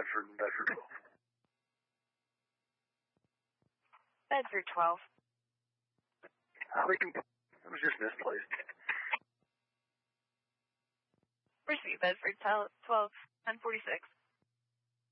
Bedford and Bedford 12. Bedford 12. It was just misplaced. Receive Bedford 12, 1046.